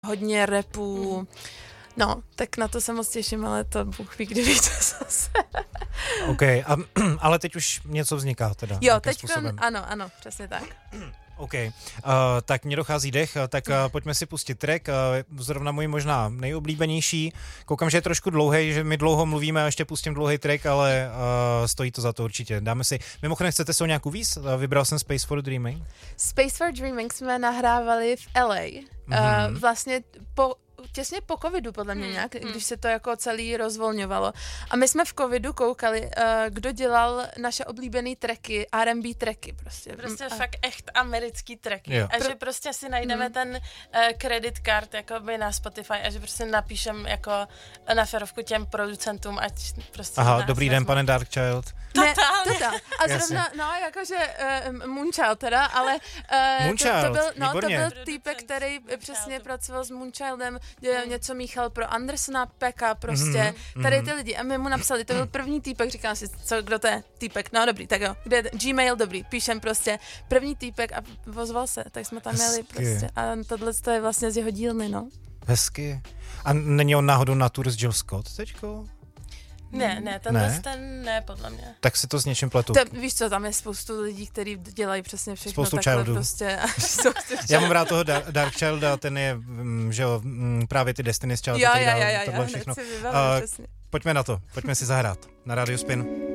hodně rapů. No, tak na to se moc těším, ale to Bůh ví, kdy víte zase. OK, ale teď už něco vzniká teda. Jo, teď ano, přesně tak. OK, tak mě dochází dech, tak pojďme si pustit track, zrovna můj možná nejoblíbenější. Koukám, že je trošku dlouhý, že my dlouho mluvíme a ještě pustím dlouhý track, ale stojí to za to určitě. Dáme si, mimochodem chcete se o nějakou víc? Vybral jsem Space for Dreaming. Space for Dreaming jsme nahrávali v LA, vlastně těsně po covidu, podle mě nějak, když se to jako celý rozvolňovalo. A my jsme v covidu koukali, kdo dělal naše oblíbené tracky, R&B tracky prostě. Prostě fakt echt americký tracky. Jo. A že prostě si najdeme ten credit card jakoby na Spotify a že prostě napíšem jako na ferovku těm producentům, ať prostě Aha, dobrý den, pane Darkchild. Totálně. A zrovna, jakože Moonchild teda, ale to byl týpek, který přesně pracoval s Moonchildem, něco míchal pro Andersona Peka, prostě tady ty lidi. A my mu napsali, to byl první týpek, říkám si, kdo to je týpek, no dobrý, tak jo, kde je Gmail, dobrý, píšem prostě první týpek a ozval se, tak jsme tam jeli prostě. A tohle je vlastně z jeho dílny, no. Hezky. A není on náhodou na tour s Jill Scott teďko? Ne, ten ne, podle mě. Tak si to s něčím pletu. Víš co, tam je spoustu lidí, kteří dělají přesně všechno. Spoustu takhle childů. Prostě. Já mám rád toho Darkchilda, ten je, že jo, právě ty Destiny's Child. Jo, hned si vybavím, přesně. Pojďme na to, pojďme si zahrát na Radio Spin.